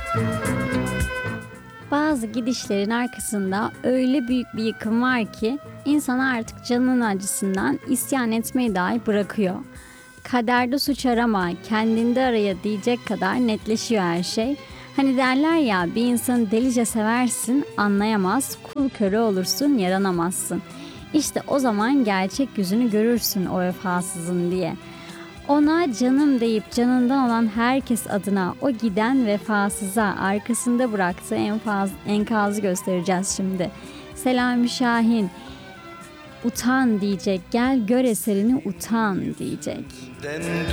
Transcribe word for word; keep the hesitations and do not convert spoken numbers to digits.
Bazı gidişlerin arkasında öyle büyük bir yıkım var ki insan artık canının acısından isyan etmeyi dahi bırakıyor. Kaderde suç arama, kendinde araya diyecek kadar netleşiyor her şey. Hani derler ya, bir insanı delice seversin, anlayamaz, kul köle olursun, yaranamazsın. İşte o zaman gerçek yüzünü görürsün o vefasızın diye. Ona canım deyip canından olan herkes adına o giden vefasıza arkasında bıraktığı enfaz, enkazı göstereceğiz şimdi. Selami Şahin utan diyecek, gel gör eserini utan diyecek.